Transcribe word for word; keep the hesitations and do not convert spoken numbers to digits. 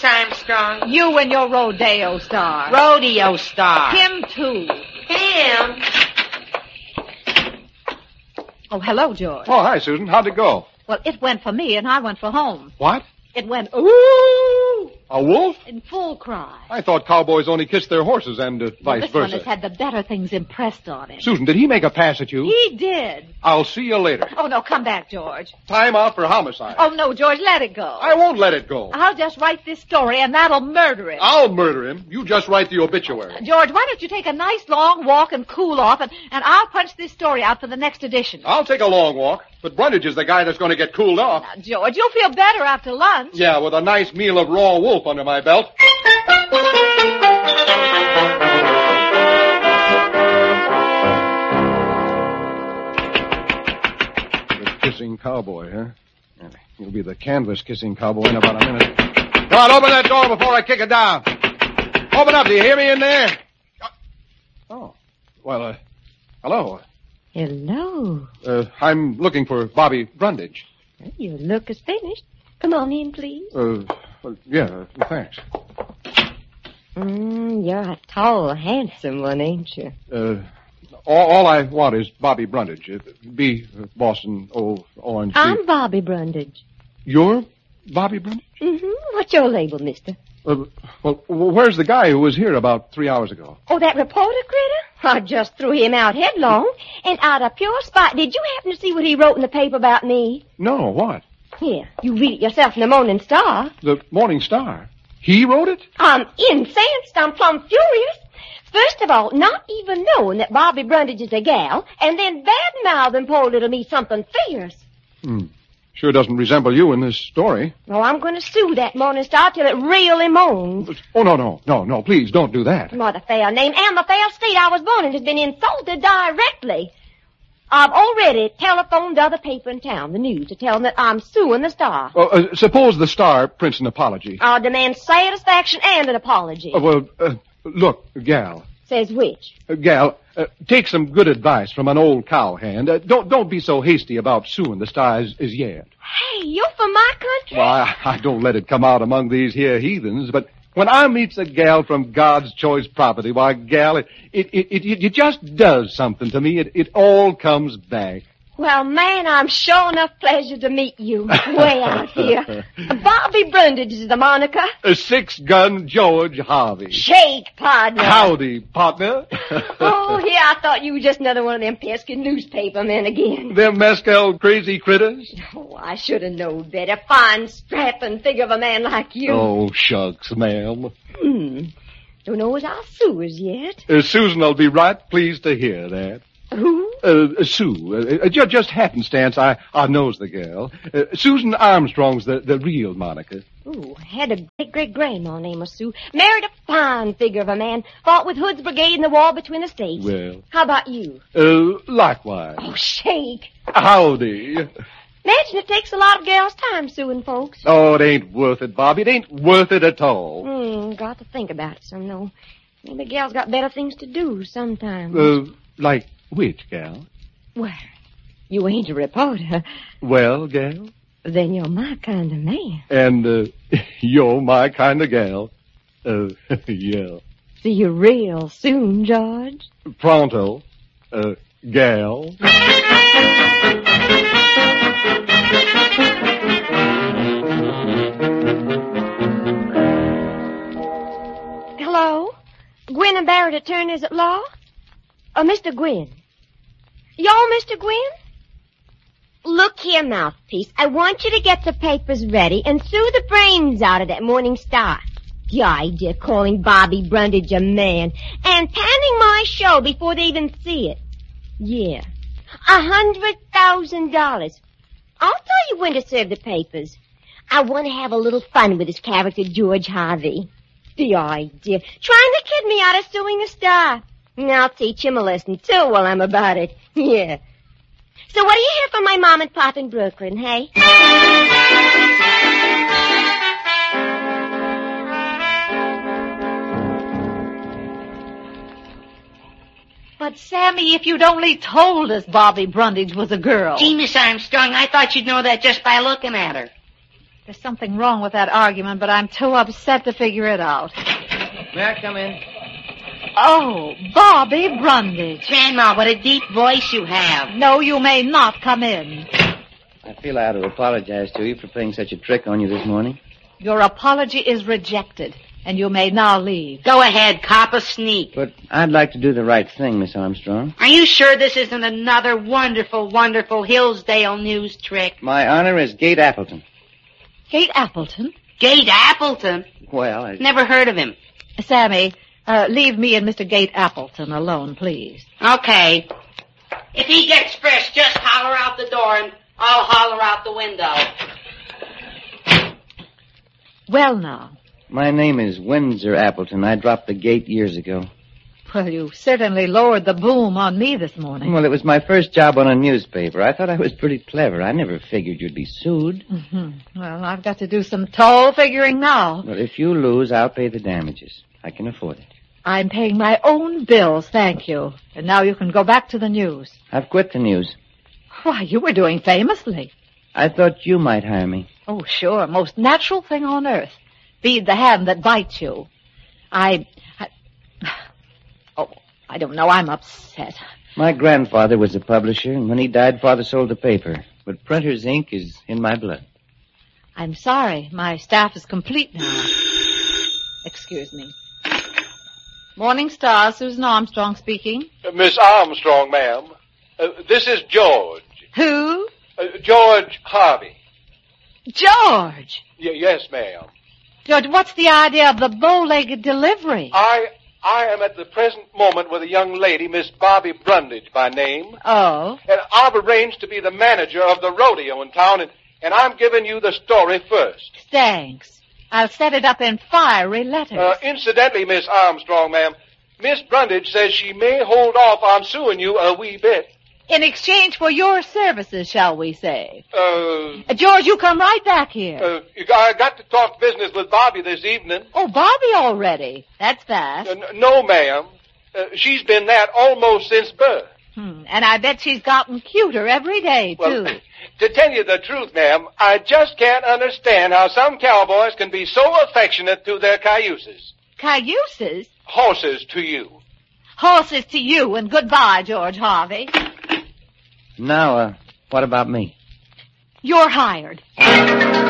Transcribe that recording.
Miss Armstrong. You and your rodeo star. Rodeo star. Him, too. Him? Oh, hello, George. Oh, hi, Susan. How'd it go? Well, it went for me, and I went for home. What? It went, ooh, A wolf? in full cry. I thought cowboys only kissed their horses and uh, Well, vice this one versa. has had the better things impressed on him. Susan, did he make a pass at you? He did. I'll see you later. Oh, no, come back, George. Time out for homicide. Oh, no, George, let it go. I won't let it go. I'll just write this story, and that'll murder him. I'll murder him. You just write the obituary. George, why don't you take a nice long walk and cool off, and, and I'll punch this story out for the next edition. I'll take a long walk, but Brundage is the guy that's going to get cooled off. Now, George, you'll feel better after lunch. Yeah, with a nice meal of raw wolf under my belt. The kissing cowboy, huh? Yeah, he'll be the canvas kissing cowboy in about a minute. Come on, open that door before I kick it down. Open up, do you hear me in there? Oh, well, uh, hello. Hello. Uh, I'm looking for Bobby Brundage. Your look is finished. Come on in, please. Uh, well, yeah, thanks. Mm, you're a tall, handsome one, ain't you? Uh, all, all I want is Bobby Brundage. Uh, B. uh, Boston, O. Orange. I'm B. Bobby Brundage. You're Bobby Brundage? Mm-hmm. What's your label, mister? Uh, well, where's the guy who was here about three hours ago? Oh, that reporter critter? I just threw him out headlong. And out of pure spite, did you happen to see what he wrote in the paper about me? No, what? Here, you read it yourself in the Morning Star. The Morning Star. He wrote it? I'm incensed. I'm plumb furious. First of all, not even knowing that Bobby Brundage is a gal, and then bad-mouthing poor little me something fierce. Hmm. Sure doesn't resemble you in this story. Oh, I'm going to sue that Morning Star till it really moans. Oh, no, no, no, no, please don't do that. My, the fair name and the fair state I was born in has been insulted directly. I've already telephoned the other paper in town, the News, to tell them that I'm suing the Star. Uh, uh, suppose the Star prints an apology. I demand satisfaction and an apology. Uh, well, uh, look, gal. Says which? Uh, gal, uh, take some good advice from an old cowhand. Uh, don't don't be so hasty about suing the Star as, as yet. Hey, you're from my country? Well, I, I don't let it come out among these here heathens, but when I meets a gal from God's choice property, why, gal, it it it, it, it just does something to me. It it all comes back. Well, man, I'm sure enough pleasure to meet you way out here. Bobby Brundage is the moniker. A six-gun George Harvey. Shake, partner. Howdy, partner. Oh, yeah, I thought you were just another one of them pesky newspaper men again. Them mescal crazy critters? Oh, I should have known better. Fine, strapping figure of a man like you. Oh, shucks, ma'am. Hmm. Don't know as I'll sue as yet. Uh, Susan will be right pleased to hear that. Who? Uh, Sue. Uh, just, just happenstance, I, I knows the girl. Uh, Susan Armstrong's the, the real moniker. Ooh, had a great-great-grandma named Sue. Married a fine figure of a man. Fought with Hood's brigade in the war between the states. Well. How about you? Uh, likewise. Oh, shake. Howdy. Imagine it takes a lot of girls' time suing folks. Oh, it ain't worth it, Bobby. It ain't worth it at all. Hmm, got to think about it some, though. Maybe gals got better things to do sometimes. Uh, like which, gal? Well, you ain't a reporter. Well, gal? Then you're my kind of man. And, uh, you're my kind of gal. Uh, yeah. See you real soon, George. Pronto. Uh, gal. Hello? Gwynn and Barrett attorneys at law? Oh, Mister Gwynn. Y'all, Mister Gwynn? Look here, Mouthpiece. I want you to get the papers ready and sue the brains out of that Morning Star. The idea of calling Bobby Brundage a man and panning my show before they even see it. Yeah. A hundred thousand dollars. I'll tell you when to serve the papers. I want to have a little fun with this character, George Harvey. The idea. Trying to kid me out of suing the Star. I'll teach him a lesson, too, while I'm about it. Yeah. So what do you hear from my mom and pop in Brooklyn, hey? But, Sammy, if you'd only told us Bobby Brundage was a girl. Gee, Miss Armstrong, I thought you'd know that just by looking at her. There's something wrong with that argument, but I'm too upset to figure it out. May I come in? Oh, Bobby Brundage. Grandma, what a deep voice you have. No, you may not come in. I feel I ought to apologize to you for playing such a trick on you this morning. Your apology is rejected, and you may now leave. Go ahead, cop a sneak. But I'd like to do the right thing, Miss Armstrong. Are you sure this isn't another wonderful, wonderful Hillsdale news trick? My honor is Gate Appleton. Kate Appleton? Gate Appleton? Well, I... Never heard of him. Sammy, uh, leave me and Mister Gate Appleton alone, please. Okay. If he gets frisked, just holler out the door and I'll holler out the window. Well, now. My name is Windsor Appleton. I dropped the gate years ago. Well, you certainly lowered the boom on me this morning. Well, it was my first job on a newspaper. I thought I was pretty clever. I never figured you'd be sued. Mm-hmm. Well, I've got to do some toll figuring now. Well, if you lose, I'll pay the damages. I can afford it. I'm paying my own bills, thank you. And now you can go back to the news. I've quit the news. Why, you were doing famously. I thought you might hire me. Oh, sure. Most natural thing on earth. Feed the hand that bites you. I... I oh, I don't know. I'm upset. My grandfather was a publisher, and when he died, Father sold the paper. But printer's ink is in my blood. I'm sorry. My staff is complete now. Excuse me. Morning Star, Susan Armstrong speaking. Uh, Miss Armstrong, ma'am. Uh, this is George. Who? Uh, George Harvey. George! Y- yes, ma'am. George, what's the idea of the bow-legged delivery? I I am at the present moment with a young lady, Miss Bobby Brundage by name. Oh? And I've arranged to be the manager of the rodeo in town, and, and I'm giving you the story first. Thanks. I'll set it up in fiery letters. Uh, incidentally, Miss Armstrong, ma'am, Miss Brundage says she may hold off on suing you a wee bit. In exchange for your services, shall we say. Uh, Uh, George, you come right back here. uh, I got to talk business with Bobby this evening. Oh, Bobby already. That's fast. Uh, n- no, ma'am. Uh, she's been that almost since birth. Hmm. And I bet she's gotten cuter every day, too. Well, to tell you the truth, ma'am, I just can't understand how some cowboys can be so affectionate to their cayuses. Cayuses? Horses to you. Horses to you, and goodbye, George Harvey. Now, uh, what about me? You're hired.